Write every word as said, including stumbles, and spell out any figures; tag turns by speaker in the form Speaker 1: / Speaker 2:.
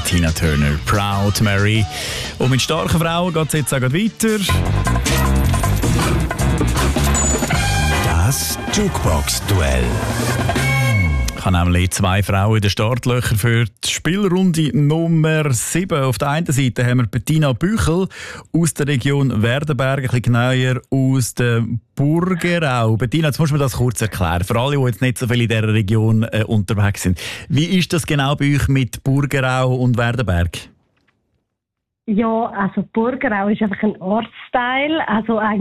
Speaker 1: Tina Turner, Proud Mary. Und mit starken Frauen geht es jetzt auch weiter.
Speaker 2: Das Jukebox-Duell.
Speaker 1: Ich habe nämlich zwei Frauen in den Startlöchern für die Spielrunde Nummer sieben. Auf der einen Seite haben wir Bettina Büchel aus der Region Werdenberg, ein bisschen genauer aus der Burgerau. Bettina, jetzt musst du mir das kurz erklären, für alle, die jetzt nicht so viel in dieser Region äh, unterwegs sind. Wie ist das genau bei euch mit Burgerau und Werdenberg?
Speaker 3: Ja, also Burgerau ist einfach ein Ortsteil, also eigentlich